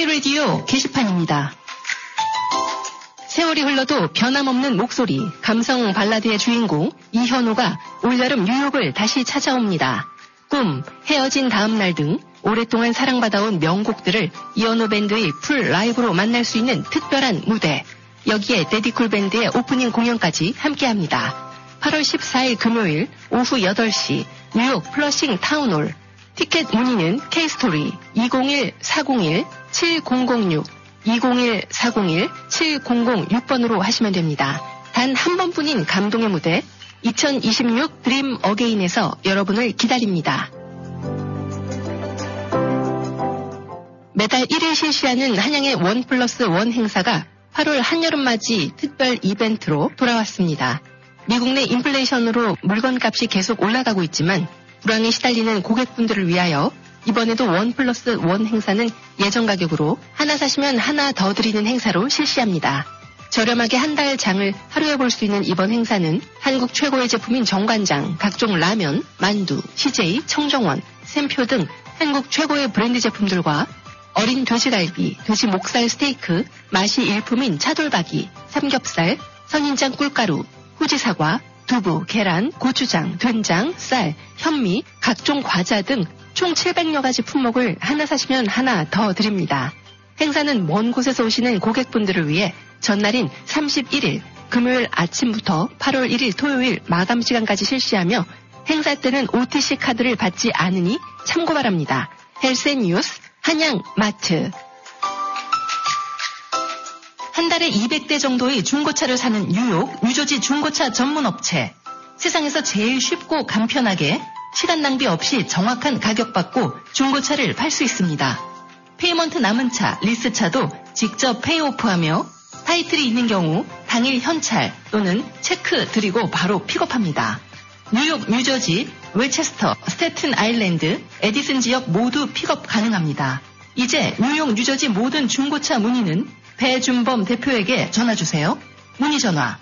K-라디오 게시판입니다. 세월이 흘러도 변함없는 목소리, 감성 발라드의 주인공 이현우가 올여름 뉴욕을 다시 찾아옵니다. 꿈, 헤어진 다음날 등 오랫동안 사랑받아온 명곡들을 이현우 밴드의 풀 라이브로 만날 수 있는 특별한 무대, 여기에 데디쿨 밴드의 오프닝 공연까지 함께합니다. 8월 14일 금요일 오후 8시 뉴욕 플러싱 타운홀. 티켓 문의는 K스토리 201-401-7006 201-401-7006번으로 하시면 됩니다. 단 한 번뿐인 감동의 무대 2026 드림 어게인에서 여러분을 기다립니다. 매달 1일 실시하는 한양의 1+1 행사가 8월 한여름맞이 특별 이벤트로 돌아왔습니다. 미국 내 인플레이션으로 물건값이 계속 올라가고 있지만 불황에 시달리는 고객분들을 위하여 이번에도 1+1 행사는 예전 가격으로 하나 사시면 하나 더 드리는 행사로 실시합니다. 저렴하게 한 달 장을 하루에 볼 수 있는 이번 행사는 한국 최고의 제품인 정관장, 각종 라면, 만두, CJ, 청정원, 샘표 등 한국 최고의 브랜드 제품들과 어린 돼지갈비, 돼지 목살 스테이크, 맛이 일품인 차돌박이, 삼겹살, 선인장 꿀가루, 후지사과, 두부, 계란, 고추장, 된장, 쌀, 현미, 각종 과자 등 총 700여 가지 품목을 하나 사시면 하나 더 드립니다. 행사는 먼 곳에서 오시는 고객분들을 위해 전날인 31일 금요일 아침부터 8월 1일 토요일 마감 시간까지 실시하며 행사 때는 OTC 카드를 받지 않으니 참고 바랍니다. 헬스앤뉴스 한양마트. 한 달에 200대 정도의 중고차를 사는 뉴욕, 뉴저지 중고차 전문 업체. 세상에서 제일 쉽고 간편하게 시간 낭비 없이 정확한 가격 받고 중고차를 팔 수 있습니다. 페이먼트 남은 차, 리스차도 직접 페이오프하며 타이틀이 있는 경우 당일 현찰 또는 체크 드리고 바로 픽업합니다. 뉴욕, 뉴저지, 웨체스터, 스태튼 아일랜드, 에디슨 지역 모두 픽업 가능합니다. 이제 뉴욕, 뉴저지 모든 중고차 문의는 배준범 대표에게 전화주세요. 문의 전화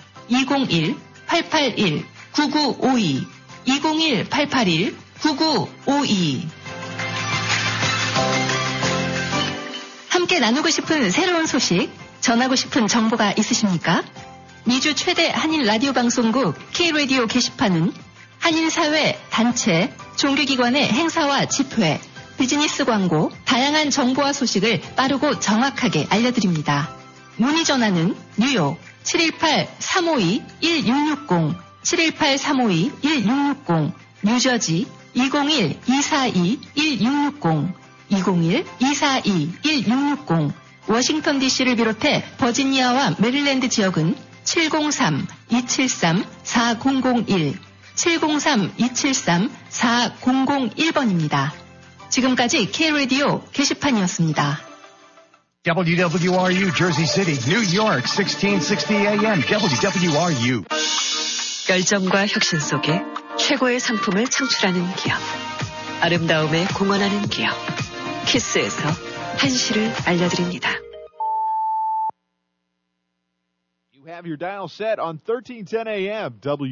201-881-9952 201-881-9952. 함께 나누고 싶은 새로운 소식, 전하고 싶은 정보가 있으십니까? 미주 최대 한인 라디오 방송국 K-라디오 게시판은 한인사회, 단체, 종교기관의 행사와 집회, 비즈니스 광고, 다양한 정보와 소식을 빠르고 정확하게 알려드립니다. 문의 전화는 뉴욕 718-352-1660, 718-352-1660, 뉴저지 201-242-1660, 201-242-1660, 워싱턴 DC를 비롯해 버지니아와 메릴랜드 지역은 703-273-4001, 703-273-4001번입니다. 지금까지 K-라디오 게시판이었습니다. WWRU Jersey City, New York, 1660 AM, WWRU. 열정과 혁신 속에 최고의 상품을 창출하는 기업. 아름다움에 공헌하는 기업. 키스에서 한시를 알려드립니다. You have your dial set on 1310 AM,